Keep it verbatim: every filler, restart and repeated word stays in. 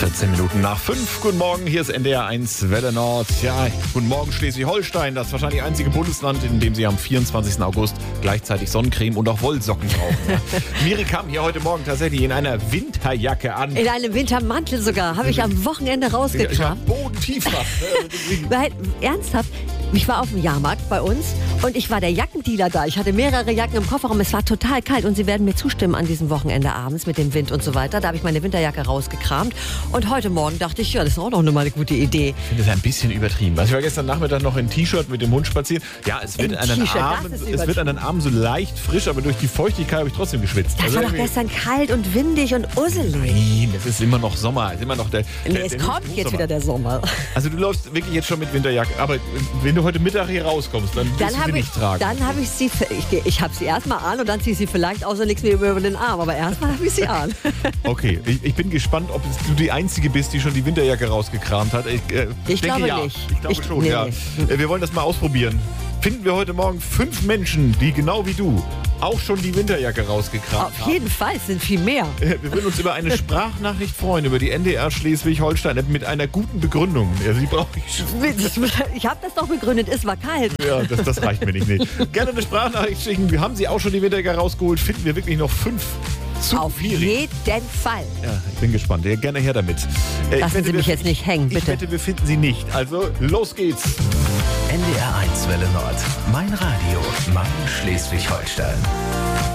vierzehn Minuten nach fünf. Guten Morgen, hier ist N D R eins Welle Nord. Ja, guten Morgen Schleswig-Holstein, das wahrscheinlich einzige Bundesland, in dem Sie am vierundzwanzigsten August gleichzeitig Sonnencreme und auch Wollsocken brauchen. Ja. Miri kam hier heute Morgen tatsächlich in einer Winterjacke an. In einem Wintermantel sogar, habe ich am Wochenende Ich war rausgekramt. bodentief fast. Weil, ernsthaft, ich war auf dem Jahrmarkt bei uns und ich war der Jackendealer da. Ich hatte mehrere Jacken im Kofferraum. Es war total kalt und Sie werden mir zustimmen an diesem Wochenende abends mit dem Wind und so weiter. Da habe ich meine Winterjacke rausgekramt und heute Morgen dachte ich, ja, das ist auch noch mal eine gute Idee. Ich finde das ein bisschen übertrieben. Also ich war gestern Nachmittag noch in T-Shirt mit dem Hund spazieren. Ja, es wird, an den, T-Shirt, das Armen, ist es wird an den Armen so leicht frisch, aber durch die Feuchtigkeit habe ich trotzdem geschwitzt. Das Also war doch irgendwie- gestern kalt und windig und usselig. Nein, es ist immer noch Sommer. Es ist immer noch der, der, Nee, es der kommt jetzt Hochsommer. wieder der Sommer. Also du läufst wirklich jetzt schon mit Winterjacke. Aber wenn du heute Mittag hier rauskommst, dann wirst Dann du sie habe ich, nicht tragen. dann habe ich sie, ich, ich habe sie erstmal an und dann ziehe ich sie vielleicht aus und nichts mehr über den Arm. Aber erstmal habe ich sie an. Okay, ich, ich bin gespannt, ob du die Einzige bist, die schon die Winterjacke rausgekramt hat. Ich, äh, Ich denke glaube ja. nicht. Ich glaube Ich- schon, nee, ja. nee. Äh, Wir wollen das mal ausprobieren. Finden wir heute Morgen fünf Menschen, die genau wie du auch schon die Winterjacke rausgekramt Auf haben. jeden Fall, es sind viel mehr. Äh, Wir würden uns über eine Sprachnachricht freuen, über die N D R Schleswig-Holstein mit einer guten Begründung. Also die brauche ich schon. Ich habe das doch begründet, es war kalt. Ja, das, das reicht mir nicht. Nee. Gerne eine Sprachnachricht schicken. Wir haben sie auch schon die Winterjacke rausgeholt. Finden wir wirklich noch fünf zu Auf Miri. jeden Fall. Ja, ich bin gespannt. Ja, gerne her damit. Äh, ich Lassen wette, Sie mich wir- jetzt nicht hängen, Ich bitte. wette, wir finden sie nicht. Also, los geht's. N D R eins Welle Nord. Mein Radio, mein Schleswig-Holstein.